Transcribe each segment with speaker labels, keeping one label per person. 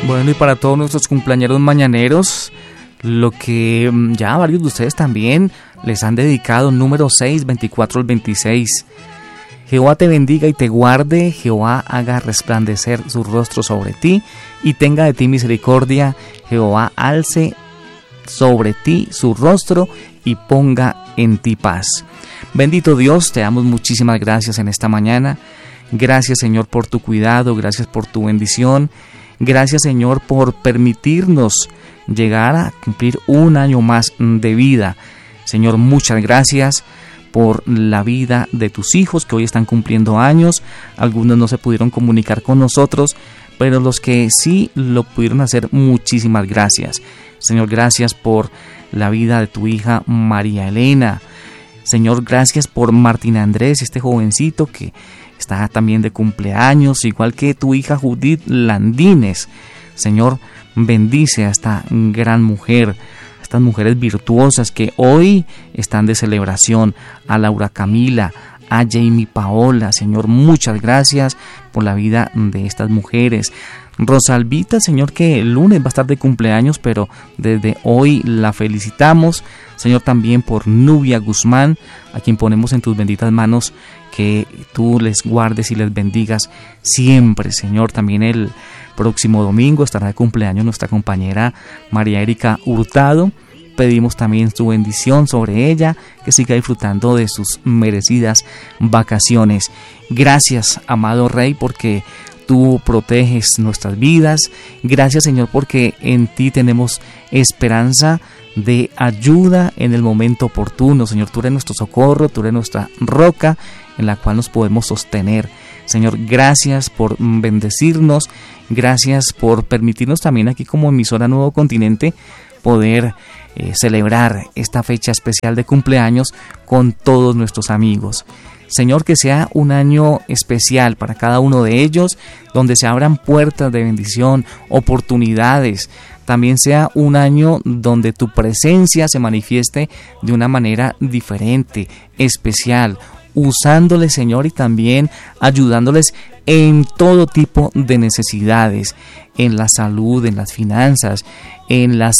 Speaker 1: Bueno, y para todos nuestros cumpleañeros mañaneros, lo que ya varios de ustedes también les han dedicado, número 6, 24 al 26. Jehová te bendiga y te guarde, Jehová haga resplandecer su rostro sobre ti y tenga de ti misericordia, Jehová alce sobre ti su rostro y ponga en ti paz. Bendito Dios, te damos muchísimas gracias en esta mañana. Gracias, Señor, por tu cuidado, gracias por tu bendición. Gracias, Señor, por permitirnos llegar a cumplir un año más de vida. Señor, muchas gracias por la vida de tus hijos que hoy están cumpliendo años. Algunos no se pudieron comunicar con nosotros, pero los que sí lo pudieron hacer, muchísimas gracias. Señor, gracias por la vida de tu hija María Elena. Señor, gracias por Martín Andrés, este jovencito que está también de cumpleaños, igual que tu hija Judith Landines. Señor, bendice a esta gran mujer, a estas mujeres virtuosas que hoy están de celebración, a Laura Camila, a Jamie Paola. Señor, muchas gracias por la vida de estas mujeres. Rosalvita, Señor, que el lunes va a estar de cumpleaños, pero desde hoy la felicitamos. Señor, también por Nubia Guzmán, a quien ponemos en tus benditas manos, que tú les guardes y les bendigas siempre. Señor, también el próximo domingo estará de cumpleaños nuestra compañera María Erika Hurtado. Pedimos también tu bendición sobre ella, que siga disfrutando de sus merecidas vacaciones. Gracias, amado Rey, porque tú proteges nuestras vidas. Gracias, Señor, porque en ti tenemos esperanza de ayuda en el momento oportuno. Señor, tú eres nuestro socorro, tú eres nuestra roca en la cual nos podemos sostener. Señor, gracias por bendecirnos, gracias por permitirnos también aquí como emisora Nuevo Continente poder celebrar esta fecha especial de cumpleaños con todos nuestros amigos. Señor, que sea un año especial para cada uno de ellos, donde se abran puertas de bendición, oportunidades. También sea un año donde tu presencia se manifieste de una manera diferente, especial, usándoles, Señor, y también ayudándoles en todo tipo de necesidades, en la salud, en las finanzas, en las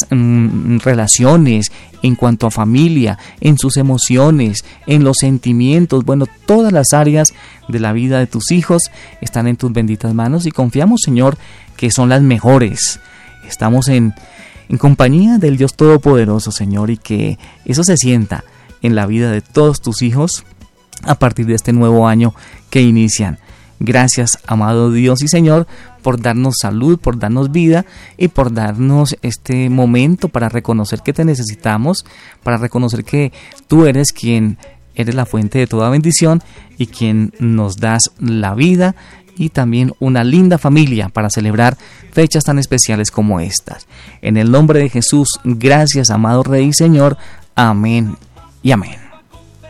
Speaker 1: relaciones, en cuanto a familia, en sus emociones, en los sentimientos. Bueno, todas las áreas de la vida de tus hijos están en tus benditas manos y confiamos, Señor, que son las mejores. Estamos en compañía del Dios Todopoderoso, Señor, y que eso se sienta en la vida de todos tus hijos a partir de este nuevo año que inician. Gracias, amado Dios y Señor, por darnos salud, por darnos vida y por darnos este momento para reconocer que te necesitamos, para reconocer que tú eres quien eres la fuente de toda bendición y quien nos das la vida y también una linda familia para celebrar fechas tan especiales como estas. En el nombre de Jesús, gracias, amado Rey y Señor. Amén y amén.